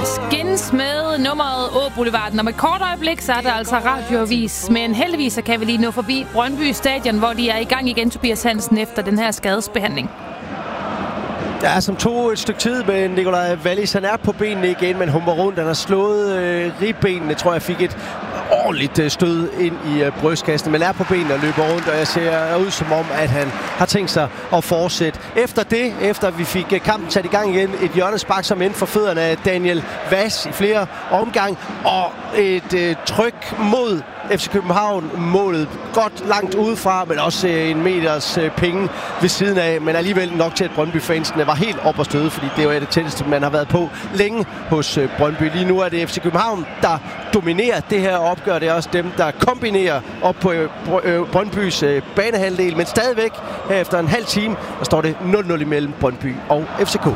Skins med nummeret Å Boulevarden. Om et kort øjeblik, så er der altså radioavis. Men heldigvis så kan vi lige nå forbi Brøndby Stadion, hvor de er i gang igen, Tobias Hansen, efter den her skadesbehandling. Ja, som tog et stykke tid med Nikolaj Wallis. Han er på benene igen, men humper rundt. Han har slået ribbenene, tror jeg, fik et ordentligt stød ind i brystkassen, men er på benene og løber rundt, og jeg ser ud som om, at han har tænkt sig at fortsætte. Efter vi fik kampen sat i gang igen, et hjørnespark, som endte for fødderne af Daniel Vass i flere omgang, og et tryk mod FC København, målet godt langt udefra, men også en meters penge ved siden af, men alligevel nok til, at Brøndby-fansene var helt op og støde, fordi det var det tætteste, man har været på længe hos Brøndby. Lige nu er det FC København, der dominerer det her opgør. Det er også dem, der kombinerer op på Brøndbys banehalvdel, men stadigvæk her efter en halv time, der står det 0-0 imellem Brøndby og FCK.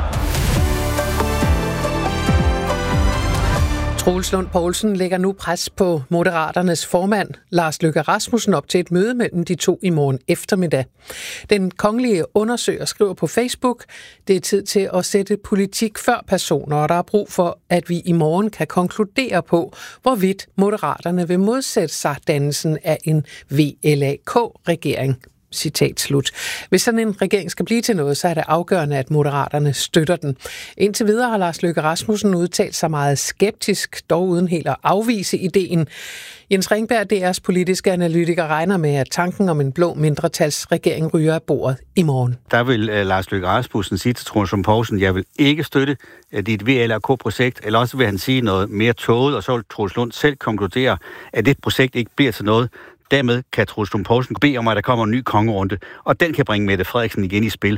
Troels Lund Poulsen lægger nu pres på Moderaternes formand, Lars Løkke Rasmussen, op til et møde mellem de to i morgen eftermiddag. Den kongelige undersøger skriver på Facebook, det er tid til at sætte politik før personer, og der er brug for, at vi i morgen kan konkludere på, hvorvidt Moderaterne vil modsætte sig dannelsen af en VLAK-regering. Citat slut. Hvis sådan en regering skal blive til noget, så er det afgørende, at Moderaterne støtter den. Indtil videre har Lars Løkke Rasmussen udtalt sig meget skeptisk, dog uden helt at afvise ideen. Jens Ringberg, DR's politiske analytiker, regner med, at tanken om en blå mindretalsregering ryger af bordet i morgen. Der vil Lars Løkke Rasmussen sige til Troels Lund Poulsen, jeg vil ikke støtte dit VLAK-projekt, eller også vil han sige noget mere tåget, og så vil Troels Lund selv konkludere, at det projekt ikke bliver til noget. Dermed kan Troels Lund Poulsen bede om, at der kommer en ny kongerunde, og den kan bringe Mette Frederiksen igen i spil.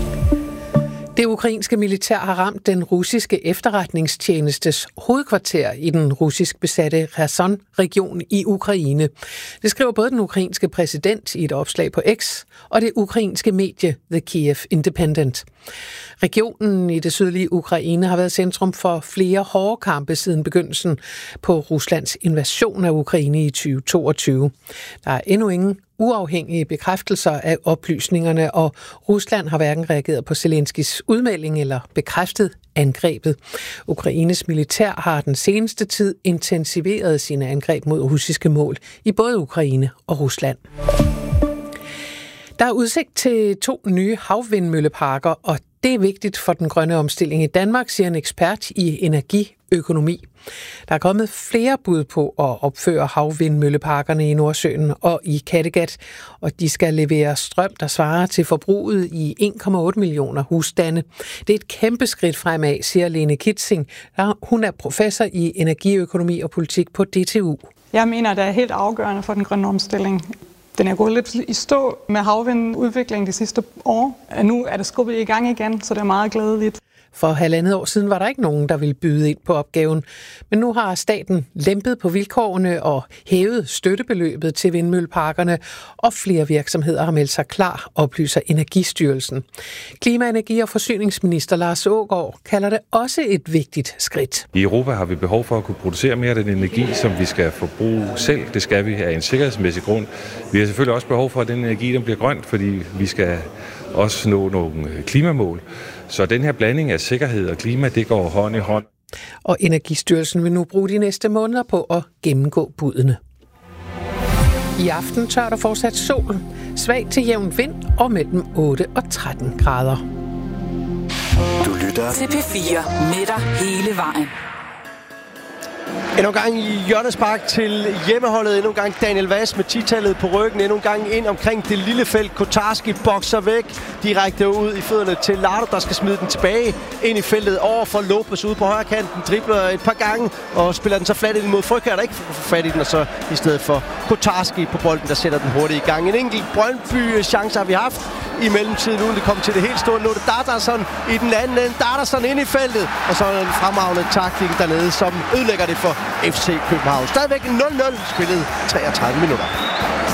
Det ukrainske militær har ramt den russiske efterretningstjenestes hovedkvarter i den russisk besatte Kherson-region i Ukraine. Det skriver både den ukrainske præsident i et opslag på X og det ukrainske medie The Kiev Independent. Regionen i det sydlige Ukraine har været centrum for flere hårde kampe siden begyndelsen på Ruslands invasion af Ukraine i 2022. Der er endnu ingen uafhængige bekræftelser af oplysningerne, og Rusland har hverken reageret på Zelenskis udmelding eller bekræftet angrebet. Ukraines militær har den seneste tid intensiveret sine angreb mod russiske mål i både Ukraine og Rusland. Der er udsigt til 2 nye havvindmølleparker, og det er vigtigt for den grønne omstilling i Danmark, siger en ekspert i energiøkonomi. Der er kommet flere bud på at opføre havvindmølleparkerne i Nordsøen og i Kattegat, og de skal levere strøm, der svarer til forbruget i 1,8 millioner husstande. Det er et kæmpe skridt fremad, siger Lene Kitzing. Hun er professor i energiøkonomi og politik på DTU. Jeg mener, det er helt afgørende for den grønne omstilling. Den er gået lidt i stå med havvindudviklingen de sidste år. Nu er det skubbet i gang igen, så det er meget glædeligt. For 1,5 år siden var der ikke nogen, der ville byde ind på opgaven. Men nu har staten lempet på vilkårene og hævet støttebeløbet til vindmølleparkerne, og flere virksomheder har meldt sig klar, oplyser Energistyrelsen. Klima-, energi- og forsyningsminister Lars Aagaard kalder det også et vigtigt skridt. I Europa har vi behov for at kunne producere mere af den energi, som vi skal forbruge selv. Det skal vi af en sikkerhedsmæssig grund. Vi har selvfølgelig også behov for, at den energi den bliver grønt, fordi vi skal også nå nogle klimamål. Så den her blanding af sikkerhed og klima, det går hånd i hånd. Og Energistyrelsen vil nu bruge de næste måneder på at gennemgå budene. I aften tør der fortsat sol, svag til jævn vind og mellem 8 og 13 grader. Du lytter til P4 med dig hele vejen. Endnu en gang i hjørnespark til hjemmeholdet. Endnu en gang Daniel Vass med 10-tallet på ryggen. Endnu en gang ind omkring det lille felt. Kotarski bokser væk direkte ud i fødderne til Lardo, der skal smide den tilbage ind i feltet over for Lopez ude på højre kanten. Dribler et par gange og spiller den så flat ind mod Frøkjær, der ikke får fat i den. Og så i stedet for Kotarski på bolden, der sætter den hurtigt i gang. En enkelt Brøndby-chance har vi haft i mellemtiden, uden det kom til det helt store. Nu er det Dardarsson i den anden ende. Dardarsson ind i feltet. Og så en fremragende takling dernede, som ødelægger det for FC København. Stadigvæk 0-0, spillet 33 minutter.